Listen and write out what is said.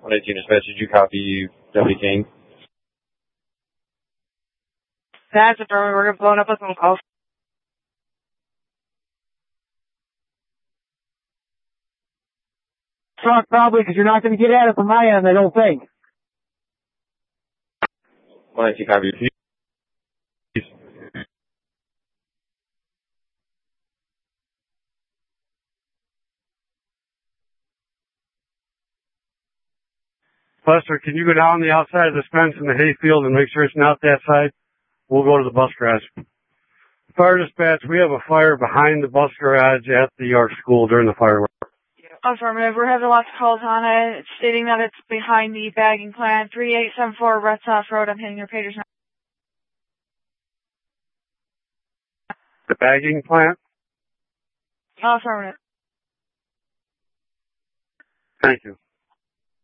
118 dispatch, did you copy Deputy King? That's affirmative. We're blowing up a phone call. Truck probably, because you're not going to get at it from my end, I don't think. 118 copy. Buster, can you go down the outside of this fence in the hayfield and make sure it's not that side? We'll go to the bus garage. Fire dispatch, we have a fire behind the bus garage at the York School during the fireworks. Affirmative. We're having lots of calls on it. It's stating that it's behind the bagging plant. 3874 Retzoff Road. I'm hitting your pagers now. The bagging plant? Affirmative. Thank you.